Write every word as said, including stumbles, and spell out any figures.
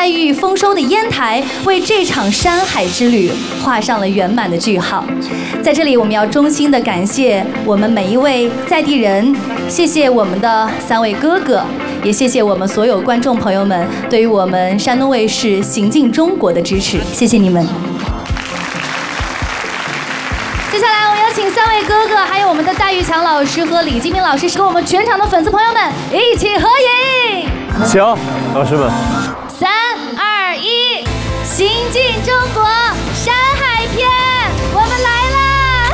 黛玉丰收的烟台，为这场山海之旅画上了圆满的句号。在这里，我们要衷心的感谢我们每一位在地人，谢谢我们的三位哥哥，也谢谢我们所有观众朋友们对于我们山东卫视行进中国的支持，谢谢你们。接下来，我邀请三位哥哥，还有我们的戴玉强老师和李金明老师，跟我们全场的粉丝朋友们一起合影。 行，老师们。 三二一，行进中国。